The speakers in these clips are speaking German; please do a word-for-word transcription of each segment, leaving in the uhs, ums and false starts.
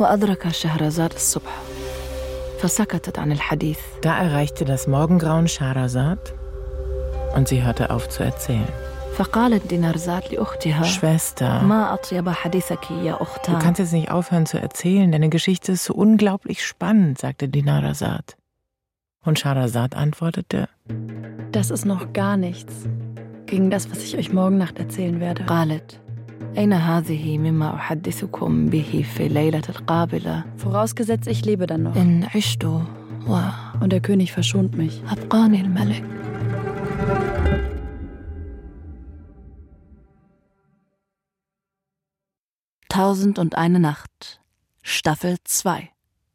وأدرك شهرزاد الصبح فسكتت عن الحديث. Da erreichte das Morgengrauen Schahrazad und sie hörte auf zu erzählen. فقالت دينارزاد لأختها Schwester, ما أطيب حديثك يا du أختان. kannst jetzt nicht aufhören zu erzählen, deine Geschichte ist so unglaublich spannend, sagte Dinarzad. Und Schahrazad antwortete: Das ist noch gar nichts gegen das, was ich euch morgen Nacht erzählen werde. قالت أين هذه مما أحدثكم به في ليلة القابلة Vorausgesetzt, ich lebe dann noch. إن عشت Und der König verschont mich. وأبقاني الملك. Tausend und eine Nacht, Staffel zwei.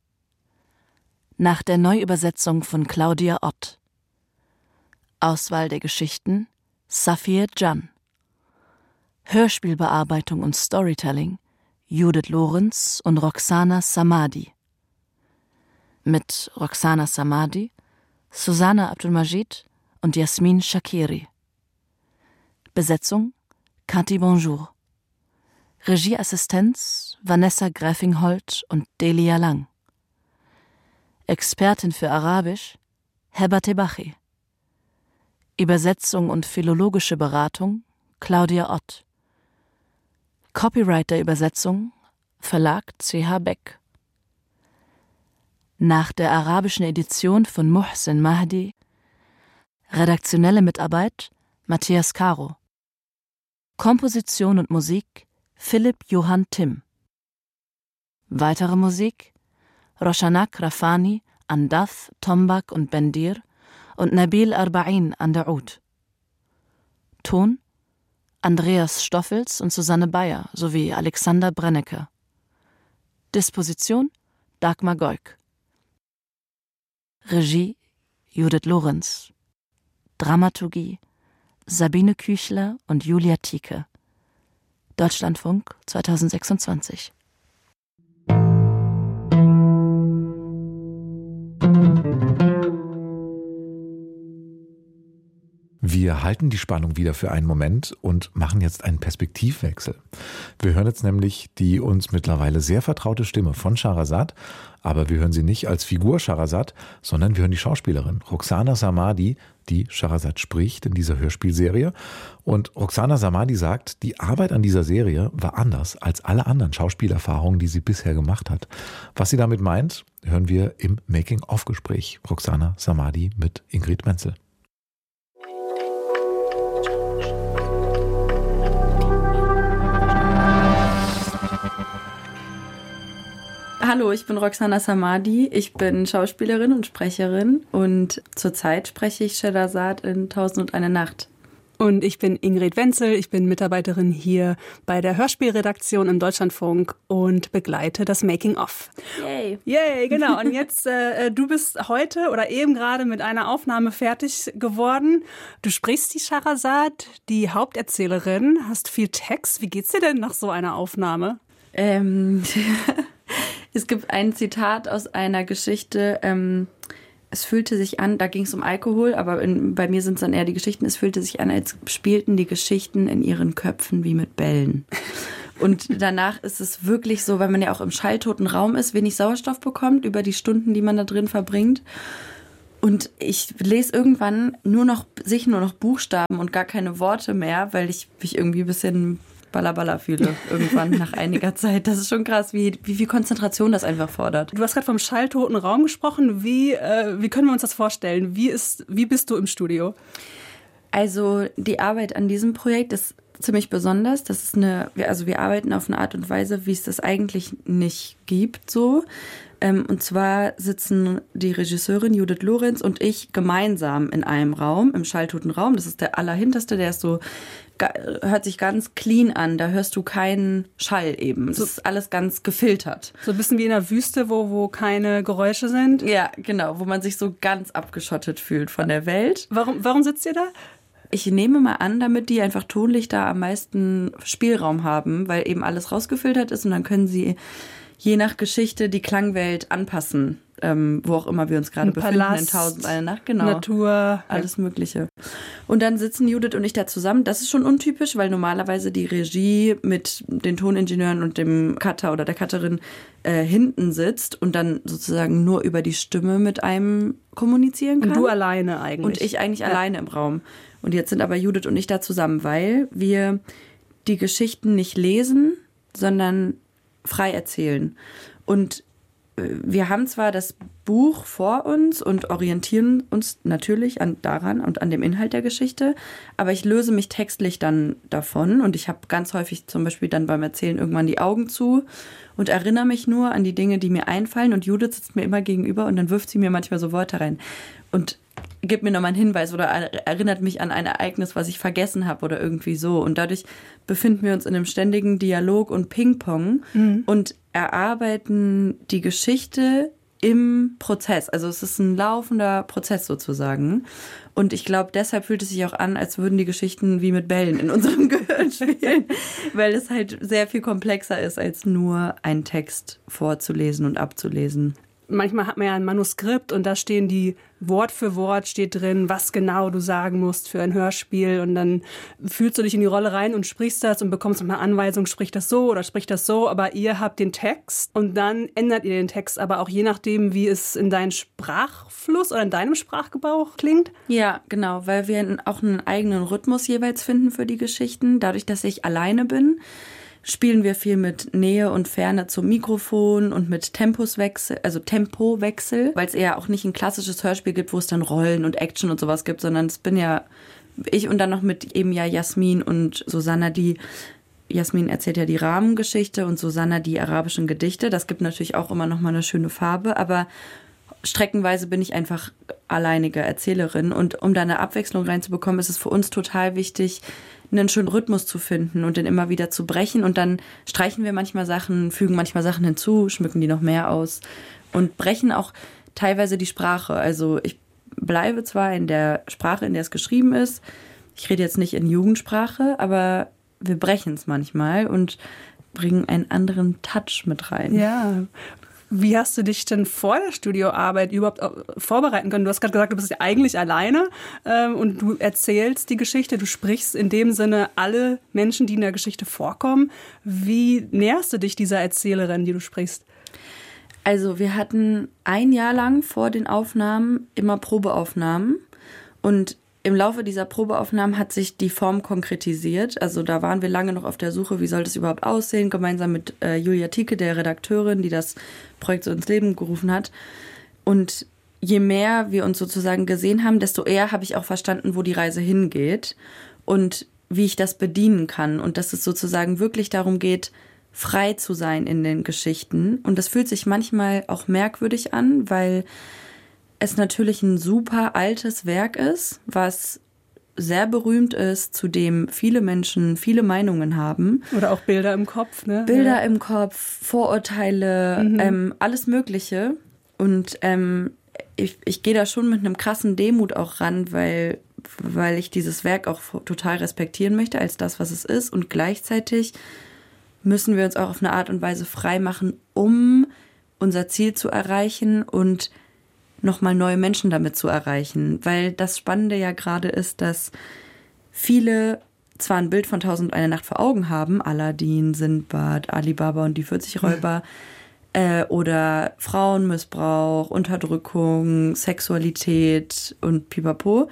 Nach der Neuübersetzung von Claudia Ott. Auswahl der Geschichten Safir Can. Hörspielbearbeitung und Storytelling Judith Lorenz und Roxana Samadi. Mit Roxana Samadi, Susanna Abdulmajid und Jasmin Shakiri. Besetzung Cathy Bonjour. Regieassistenz Vanessa Gräfingholt und Delia Lang. Expertin für Arabisch Heba Tebachi. Übersetzung und philologische Beratung Claudia Ott. Copyright der Übersetzung Verlag C H Beck. Nach der arabischen Edition von Muhsin Mahdi. Redaktionelle Mitarbeit Matthias Caro. Komposition und Musik Philipp Johann Timm. Weitere Musik Roshanak Rafani an Dath, Tombak und Bendir und Nabil Arba'in an der Oud. Ton Andreas Stoffels und Susanne Bayer sowie Alexander Brennecke. Disposition Dagmar Goik. Regie Judith Lorenz. Dramaturgie Sabine Küchler und Julia Tieke. Deutschlandfunk zweitausendsechsundzwanzig. Wir halten die Spannung wieder für einen Moment und machen jetzt einen Perspektivwechsel. Wir hören jetzt nämlich die uns mittlerweile sehr vertraute Stimme von Schahrazad, aber wir hören sie nicht als Figur Schahrazad, sondern wir hören die Schauspielerin Roxana Samadi, die Schahrazad spricht in dieser Hörspielserie. Und Roxana Samadi sagt, die Arbeit an dieser Serie war anders als alle anderen Schauspielerfahrungen, die sie bisher gemacht hat. Was sie damit meint, hören wir im Making-of-Gespräch. Roxana Samadi mit Ingrid Menzel. Hallo, ich bin Roxana Samadi. Ich bin Schauspielerin und Sprecherin und zurzeit spreche ich Scheherazad in Tausend und eine Nacht. Und ich bin Ingrid Wenzel, ich bin Mitarbeiterin hier bei der Hörspielredaktion im Deutschlandfunk und begleite das Making-of. Yay! Yay, genau. Und jetzt, äh, du bist heute oder eben gerade mit einer Aufnahme fertig geworden. Du sprichst die Scheherazad, die Haupterzählerin, hast viel Text. Wie geht's dir denn nach so einer Aufnahme? Ähm... Es gibt ein Zitat aus einer Geschichte, ähm, es fühlte sich an, da ging es um Alkohol, aber in, bei mir sind es dann eher die Geschichten, es fühlte sich an, als spielten die Geschichten in ihren Köpfen wie mit Bällen. Und danach ist es wirklich so, weil man ja auch im schalltoten Raum ist, wenig Sauerstoff bekommt über die Stunden, die man da drin verbringt. Und ich lese irgendwann nur noch, sich nur noch Buchstaben und gar keine Worte mehr, weil ich mich irgendwie ein bisschen Balla fühle irgendwann nach einiger Zeit. Das ist schon krass, wie, wie viel Konzentration das einfach fordert. Du hast gerade vom schalltoten Raum gesprochen. Wie, äh, wie können wir uns das vorstellen? Wie, ist, wie bist du im Studio? Also die Arbeit an diesem Projekt ist ziemlich besonders. Das ist eine, also wir arbeiten auf eine Art und Weise, wie es das eigentlich nicht gibt, so. Und zwar sitzen die Regisseurin Judith Lorenz und ich gemeinsam in einem Raum, im schalltoten Raum. Das ist der allerhinterste, der ist so, hört sich ganz clean an. Da hörst du keinen Schall eben. Das ist alles ganz gefiltert. So ein bisschen wie in der Wüste, wo, wo keine Geräusche sind? Ja, genau, wo man sich so ganz abgeschottet fühlt von der Welt. Warum, warum sitzt ihr da? Ich nehme mal an, damit die einfach tonlich da am meisten Spielraum haben, weil eben alles rausgefiltert ist und dann können sie je nach Geschichte die Klangwelt anpassen. Ähm, wo auch immer wir uns gerade befinden, Palast, in Tausend eine Nacht, genau. Natur. Alles Mögliche. Und dann sitzen Judith und ich da zusammen. Das ist schon untypisch, weil normalerweise die Regie mit den Toningenieuren und dem Cutter oder der Cutterin äh, hinten sitzt und dann sozusagen nur über die Stimme mit einem kommunizieren kann. Und du alleine eigentlich. Und ich eigentlich ja. alleine im Raum. Und jetzt sind aber Judith und ich da zusammen, weil wir die Geschichten nicht lesen, sondern frei erzählen. Und wir haben zwar das Buch vor uns und orientieren uns natürlich an, daran und an dem Inhalt der Geschichte, aber ich löse mich textlich dann davon und ich habe ganz häufig zum Beispiel dann beim Erzählen irgendwann die Augen zu und erinnere mich nur an die Dinge, die mir einfallen und Judith sitzt mir immer gegenüber und dann wirft sie mir manchmal so Worte rein und gibt mir nochmal einen Hinweis oder erinnert mich an ein Ereignis, was ich vergessen habe oder irgendwie so. Und dadurch befinden wir uns in einem ständigen Dialog und Ping-Pong mhm. und erarbeiten die Geschichte im Prozess. Also es ist ein laufender Prozess sozusagen. Und ich glaube, deshalb fühlt es sich auch an, als würden die Geschichten wie mit Bällen in unserem Gehirn spielen, weil es halt sehr viel komplexer ist, als nur einen Text vorzulesen und abzulesen. Manchmal hat man ja ein Manuskript und da stehen die Wort für Wort steht drin, was genau du sagen musst für ein Hörspiel und dann fühlst du dich in die Rolle rein und sprichst das und bekommst eine Anweisung, sprich das so oder sprich das so, aber ihr habt den Text und dann ändert ihr den Text, aber auch je nachdem, wie es in deinem Sprachfluss oder in deinem Sprachgebrauch klingt. Ja, genau, weil wir auch einen eigenen Rhythmus jeweils finden für die Geschichten, dadurch, dass ich alleine bin. Spielen wir viel mit Nähe und Ferne zum Mikrofon und mit Tempuswechsel, also Tempowechsel, weil es eher auch nicht ein klassisches Hörspiel gibt, wo es dann Rollen und Action und sowas gibt, sondern es bin ja ich und dann noch mit eben ja Jasmin und Susanna, die Jasmin erzählt ja die Rahmengeschichte und Susanna die arabischen Gedichte. Das gibt natürlich auch immer noch mal eine schöne Farbe, aber streckenweise bin ich einfach alleinige Erzählerin und um da eine Abwechslung reinzubekommen, ist es für uns total wichtig, einen schönen Rhythmus zu finden und den immer wieder zu brechen und dann streichen wir manchmal Sachen, fügen manchmal Sachen hinzu, schmücken die noch mehr aus und brechen auch teilweise die Sprache. Also ich bleibe zwar in der Sprache, in der es geschrieben ist, ich rede jetzt nicht in Jugendsprache, aber wir brechen es manchmal und bringen einen anderen Touch mit rein. Ja. Wie hast du dich denn vor der Studioarbeit überhaupt vorbereiten können? Du hast gerade gesagt, du bist ja eigentlich alleine ähm, und du erzählst die Geschichte, du sprichst in dem Sinne alle Menschen, die in der Geschichte vorkommen. Wie näherst du dich dieser Erzählerin, die du sprichst? Also wir hatten ein Jahr lang vor den Aufnahmen immer Probeaufnahmen und im Laufe dieser Probeaufnahmen hat sich die Form konkretisiert. Also da waren wir lange noch auf der Suche, wie soll das überhaupt aussehen, gemeinsam mit äh, Julia Tieke, der Redakteurin, die das Projekt so ins Leben gerufen hat. Und je mehr wir uns sozusagen gesehen haben, desto eher habe ich auch verstanden, wo die Reise hingeht und wie ich das bedienen kann. Und dass es sozusagen wirklich darum geht, frei zu sein in den Geschichten. Und das fühlt sich manchmal auch merkwürdig an, weil es natürlich ein super altes Werk ist, was sehr berühmt ist, zu dem viele Menschen viele Meinungen haben. Oder auch Bilder im Kopf, ne? Bilder ja. im Kopf, Vorurteile, mhm. ähm, alles Mögliche. Und ähm, ich, ich gehe da schon mit einem krassen Demut auch ran, weil, weil ich dieses Werk auch total respektieren möchte als das, was es ist. Und gleichzeitig müssen wir uns auch auf eine Art und Weise frei machen, um unser Ziel zu erreichen und nochmal neue Menschen damit zu erreichen. Weil das Spannende ja gerade ist, dass viele zwar ein Bild von Tausend und eine Nacht vor Augen haben, Aladdin, Sindbad, Alibaba und die vierzig Räuber, äh, oder Frauenmissbrauch, Unterdrückung, Sexualität und Pipapo,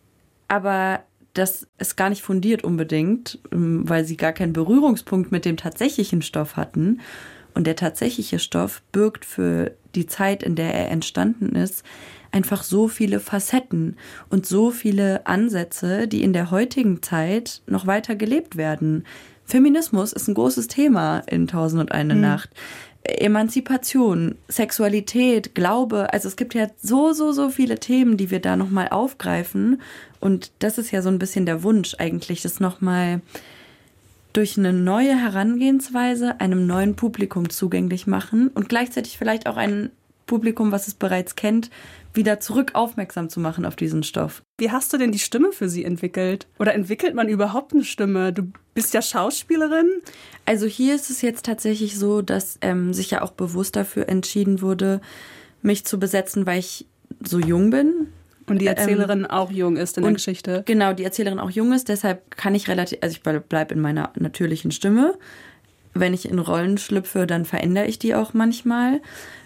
aber das ist gar nicht fundiert unbedingt, weil sie gar keinen Berührungspunkt mit dem tatsächlichen Stoff hatten. Und der tatsächliche Stoff birgt für die Zeit, in der er entstanden ist, einfach so viele Facetten und so viele Ansätze, die in der heutigen Zeit noch weiter gelebt werden. Feminismus ist ein großes Thema in Tausend und eine mhm. Nacht. Emanzipation, Sexualität, Glaube, also es gibt ja so, so, so viele Themen, die wir da nochmal aufgreifen. Und das ist ja so ein bisschen der Wunsch eigentlich, das nochmal durch eine neue Herangehensweise einem neuen Publikum zugänglich machen und gleichzeitig vielleicht auch ein Publikum, was es bereits kennt, wieder zurück aufmerksam zu machen auf diesen Stoff. Wie hast du denn die Stimme für sie entwickelt? Oder entwickelt man überhaupt eine Stimme? Du bist ja Schauspielerin. Also hier ist es jetzt tatsächlich so, dass ähm, sich ja auch bewusst dafür entschieden wurde, mich zu besetzen, weil ich so jung bin. Und die Erzählerin ähm, auch jung ist in der Geschichte. Genau, die Erzählerin auch jung ist. Deshalb kann ich relativ, also ich bleibe in meiner natürlichen Stimme. Wenn ich in Rollen schlüpfe, dann verändere ich die auch manchmal.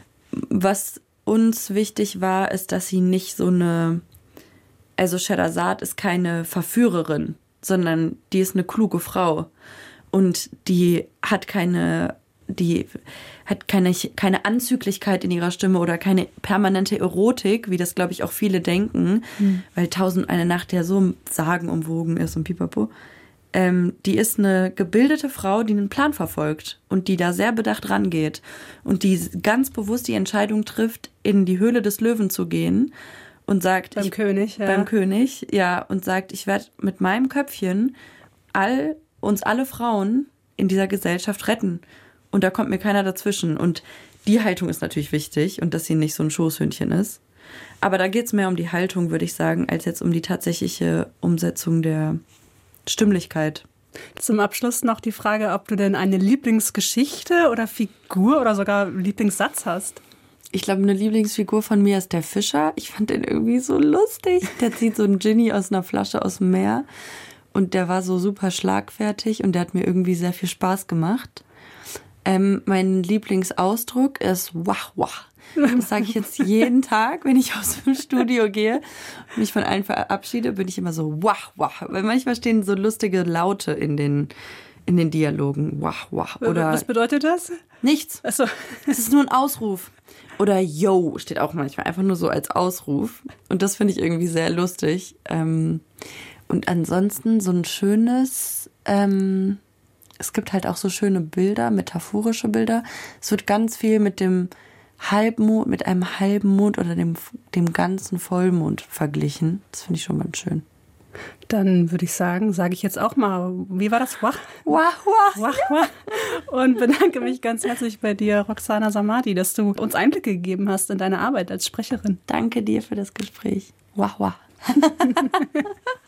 Was uns wichtig war, ist, dass sie nicht so eine, also Scheherazade ist keine Verführerin, sondern die ist eine kluge Frau. Und die hat keine, die hat keine, keine Anzüglichkeit in ihrer Stimme oder keine permanente Erotik, wie das, glaube ich, auch viele denken, mhm. weil Tausend eine Nacht ja so sagenumwogen ist und pipapo. Ähm, die ist eine gebildete Frau, die einen Plan verfolgt und die da sehr bedacht rangeht und die ganz bewusst die Entscheidung trifft, in die Höhle des Löwen zu gehen und sagt, beim ich, König, ja. beim König, ja, und sagt, ich werde mit meinem Köpfchen all uns alle Frauen in dieser Gesellschaft retten und da kommt mir keiner dazwischen und die Haltung ist natürlich wichtig und dass sie nicht so ein Schoßhündchen ist, aber da geht es mehr um die Haltung, würde ich sagen, als jetzt um die tatsächliche Umsetzung der Stimmlichkeit. Zum Abschluss noch die Frage, ob du denn eine Lieblingsgeschichte oder Figur oder sogar Lieblingssatz hast. Ich glaube, eine Lieblingsfigur von mir ist der Fischer. Ich fand den irgendwie so lustig. Der zieht so einen Genie aus einer Flasche aus dem Meer und der war so super schlagfertig und der hat mir irgendwie sehr viel Spaß gemacht. Ähm, mein Lieblingsausdruck ist wach, wach. Das sage ich jetzt jeden Tag, wenn ich aus dem Studio gehe und mich von allen verabschiede, bin ich immer so wach, wach. Weil manchmal stehen so lustige Laute in den, in den Dialogen. Wach, wach. Oder was bedeutet das? Nichts. Ach so. Es ist nur ein Ausruf. Oder yo steht auch manchmal einfach nur so als Ausruf. Und das finde ich irgendwie sehr lustig. Und ansonsten so ein schönes... Ähm, es gibt halt auch so schöne Bilder, metaphorische Bilder. Es wird ganz viel mit dem Halbmond, mit einem halben Mond oder dem, dem ganzen Vollmond verglichen. Das finde ich schon ganz schön. Dann würde ich sagen, sage ich jetzt auch mal, wie war das? Wach? Wach, wach. Wach, wach. Und bedanke mich ganz herzlich bei dir, Roxana Samadi, dass du uns Einblicke gegeben hast in deine Arbeit als Sprecherin. Danke dir für das Gespräch. Wach, wach.